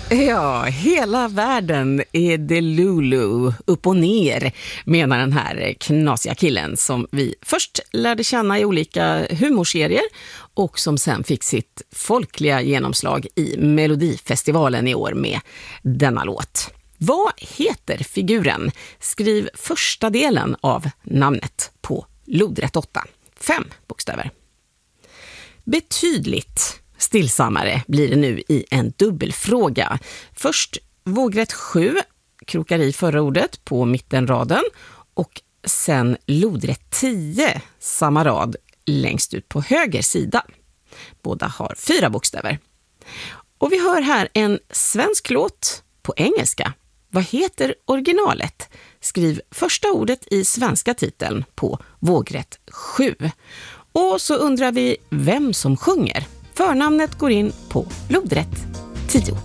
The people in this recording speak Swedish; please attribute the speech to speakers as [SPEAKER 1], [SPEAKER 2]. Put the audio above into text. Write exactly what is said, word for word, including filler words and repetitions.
[SPEAKER 1] Ja, hela världen är Delulu, upp och ner, menar den här knasiga killen som vi först lärde känna i olika humorserier och som sen fick sitt folkliga genomslag i Melodifestivalen i år med denna låt. Vad heter figuren? Skriv första delen av namnet på lodrätt åtta. Fem bokstäver. Betydligt stillsammare blir det nu i en dubbelfråga. Först vågrätt sju, krokar i förra ordet på mittenraden, och sen lodrätt tio, samma rad längst ut på höger sida. Båda har fyra bokstäver. Och vi hör här en svensk låt på engelska. Vad heter originalet? Skriv första ordet i svenska titeln på vågrätt sju. Och så undrar vi vem som sjunger. Förnamnet går in på lodrätt tio.